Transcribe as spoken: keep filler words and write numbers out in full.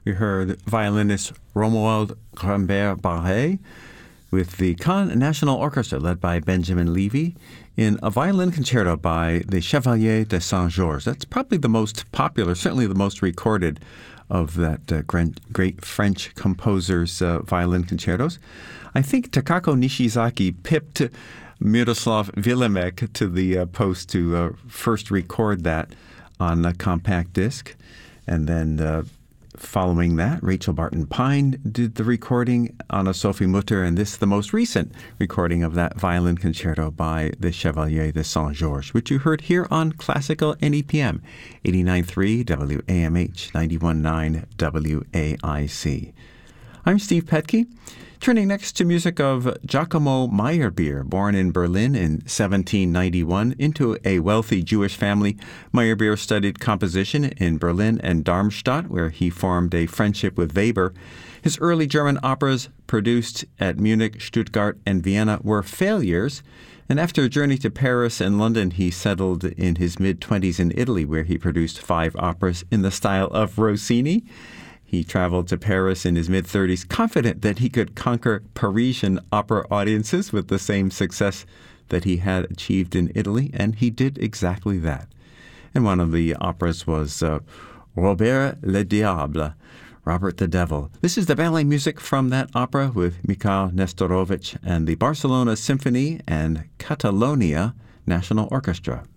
we heard violinist Romuald Rambert Barré with the Cannes National Orchestra led by Benjamin Levy in a violin concerto by the Chevalier de Saint-Georges. That's probably the most popular, certainly the most recorded of that uh, great French composer's uh, violin concertos. I think Takako Nishizaki pipped Miroslav Vilemek to the uh, post to uh, first record that on a compact disc. And then uh, following that, Rachel Barton Pine did the recording, Anna Sophie Mutter, and this is the most recent recording of that violin concerto by the Chevalier de Saint-Georges, which you heard here on Classical N E P M, eighty-nine point three W A M H, ninety-one point nine W A I C. I'm Steve Petke. Turning next to music of Giacomo Meyerbeer, born in Berlin in seventeen ninety-one into a wealthy Jewish family. Meyerbeer studied composition in Berlin and Darmstadt, where he formed a friendship with Weber. His early German operas, produced at Munich, Stuttgart, and Vienna, were failures. And after a journey to Paris and London, he settled in his mid-twenties in Italy, where he produced five operas in the style of Rossini. He traveled to Paris in his mid-thirties, confident that he could conquer Parisian opera audiences with the same success that he had achieved in Italy, and he did exactly that. And one of the operas was uh, Robert le Diable, Robert the Devil. This is the ballet music from that opera with Mikhail Nestorovich and the Barcelona Symphony and Catalonia National Orchestra.